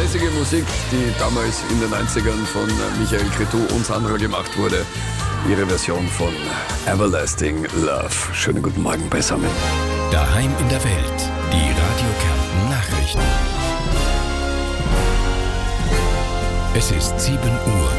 lässige Musik, die damals in den 90ern von Michael Cretu und Sandra gemacht wurde. Ihre Version von Everlasting Love. Schönen guten Morgen beisammen. Daheim in der Welt. Die Radio Kärnten Nachrichten. Es ist 7 Uhr.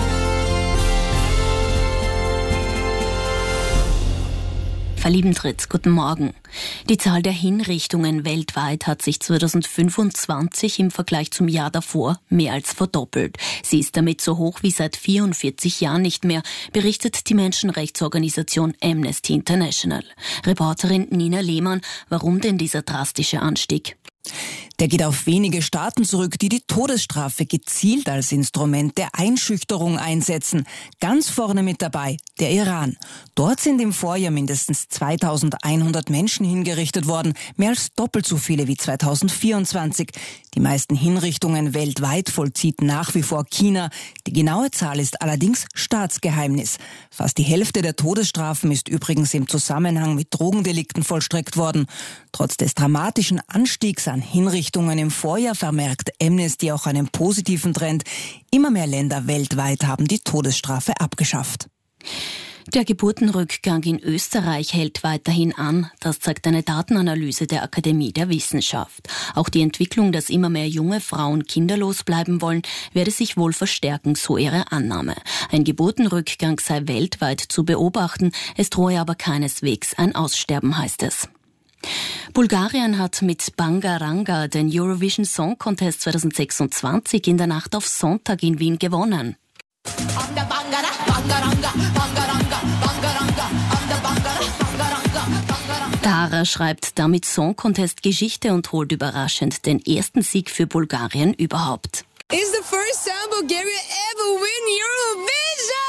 Liebentritt, guten Morgen. Die Zahl der Hinrichtungen weltweit hat sich 2025 im Vergleich zum Jahr davor mehr als verdoppelt. Sie ist damit so hoch wie seit 44 Jahren nicht mehr, berichtet die Menschenrechtsorganisation Amnesty International. Reporterin Nina Lehmann, warum denn dieser drastische Anstieg? Der geht auf wenige Staaten zurück, die die Todesstrafe gezielt als Instrument der Einschüchterung einsetzen. Ganz vorne mit dabei der Iran. Dort sind im Vorjahr mindestens 2100 Menschen hingerichtet worden, mehr als doppelt so viele wie 2024. Die meisten Hinrichtungen weltweit vollzieht nach wie vor China. Die genaue Zahl ist allerdings Staatsgeheimnis. Fast die Hälfte der Todesstrafen ist übrigens im Zusammenhang mit Drogendelikten vollstreckt worden. Trotz des dramatischen Anstiegs an Hinrichtungen im Vorjahr vermerkt Amnesty auch einen positiven Trend. Immer mehr Länder weltweit haben die Todesstrafe abgeschafft. Der Geburtenrückgang in Österreich hält weiterhin an. Das zeigt eine Datenanalyse der Akademie der Wissenschaft. Auch die Entwicklung, dass immer mehr junge Frauen kinderlos bleiben wollen, werde sich wohl verstärken, so ihre Annahme. Ein Geburtenrückgang sei weltweit zu beobachten, es drohe aber keineswegs ein Aussterben, heißt es. Bulgarien hat mit Bangaranga den Eurovision Song Contest 2026 in der Nacht auf Sonntag in Wien gewonnen. Tara schreibt damit Song Contest Geschichte und holt überraschend den ersten Sieg für Bulgarien überhaupt. It's the first time Bulgaria ever win Eurovision!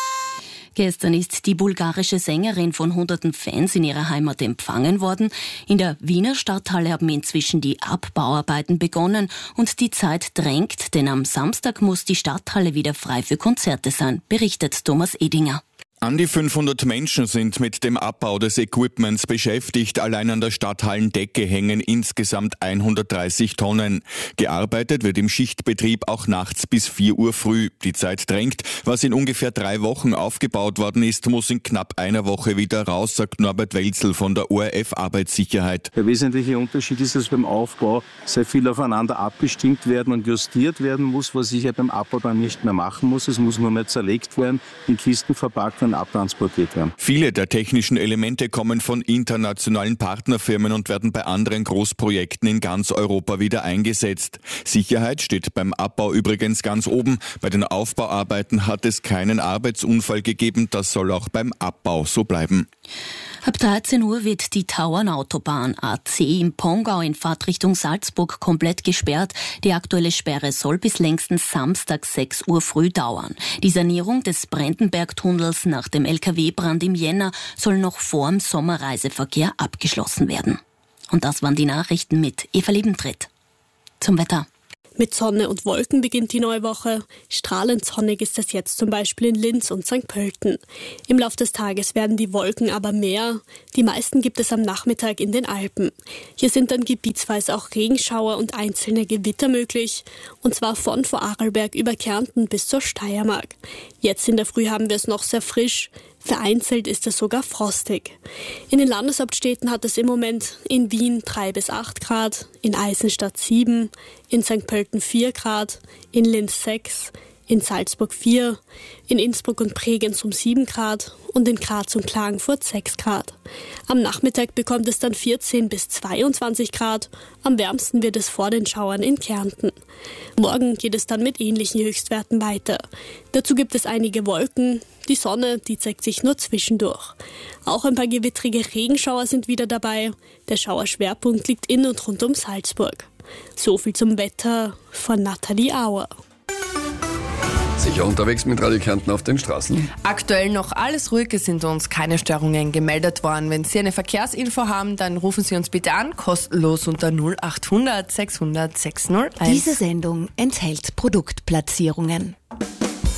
Gestern ist die bulgarische Sängerin von hunderten Fans in ihrer Heimat empfangen worden. In der Wiener Stadthalle haben inzwischen die Abbauarbeiten begonnen und die Zeit drängt, denn am Samstag muss die Stadthalle wieder frei für Konzerte sein, berichtet Thomas Edinger. An die 500 Menschen sind mit dem Abbau des Equipments beschäftigt. Allein an der Stadthallendecke hängen insgesamt 130 Tonnen. Gearbeitet wird im Schichtbetrieb auch nachts bis 4 Uhr früh. Die Zeit drängt. Was in ungefähr 3 Wochen aufgebaut worden ist, muss in knapp einer Woche wieder raus, sagt Norbert Welzel von der ORF Arbeitssicherheit. Der wesentliche Unterschied ist, dass beim Aufbau sehr viel aufeinander abgestimmt werden und justiert werden muss, was ich ja beim Abbau dann nicht mehr machen muss. Es muss nur mehr zerlegt werden, in Kisten verpackt werden, abtransportiert werden. Viele der technischen Elemente kommen von internationalen Partnerfirmen und werden bei anderen Großprojekten in ganz Europa wieder eingesetzt. Sicherheit steht beim Abbau übrigens ganz oben. Bei den Aufbauarbeiten hat es keinen Arbeitsunfall gegeben. Das soll auch beim Abbau so bleiben. Ab 13 Uhr wird die Tauernautobahn AC im Pongau in Fahrtrichtung Salzburg komplett gesperrt. Die aktuelle Sperre soll bis längstens Samstag 6 Uhr früh dauern. Die Sanierung des Brandenbergtunnels nach dem LKW-Brand im Jänner soll noch vor dem Sommerreiseverkehr abgeschlossen werden. Und das waren die Nachrichten mit Eva Liebentritt. Zum Wetter. Mit Sonne und Wolken beginnt die neue Woche. Strahlend sonnig ist es jetzt zum Beispiel in Linz und St. Pölten. Im Laufe des Tages werden die Wolken aber mehr. Die meisten gibt es am Nachmittag in den Alpen. Hier sind dann gebietsweise auch Regenschauer und einzelne Gewitter möglich. Und zwar von Vorarlberg über Kärnten bis zur Steiermark. Jetzt in der Früh haben wir es noch sehr frisch. Vereinzelt ist es sogar frostig. In den Landeshauptstädten hat es im Moment in Wien 3 bis 8 Grad, in Eisenstadt 7, in St. Pölten 4 Grad, in Linz 6, in Salzburg 4, in Innsbruck und Bregenz 7 Grad und in Graz und Klagenfurt 6 Grad. Am Nachmittag bekommt es dann 14 bis 22 Grad. Am wärmsten wird es vor den Schauern in Kärnten. Morgen geht es dann mit ähnlichen Höchstwerten weiter. Dazu gibt es einige Wolken. Die Sonne, die zeigt sich nur zwischendurch. Auch ein paar gewittrige Regenschauer sind wieder dabei. Der Schauerschwerpunkt liegt in und rund um Salzburg. So viel zum Wetter von Nathalie Auer. Sicher unterwegs mit Radio Kärnten auf den Straßen? Aktuell noch alles ruhig, es sind uns keine Störungen gemeldet worden. Wenn Sie eine Verkehrsinfo haben, dann rufen Sie uns bitte an, kostenlos unter 0800 600 601. Diese Sendung enthält Produktplatzierungen.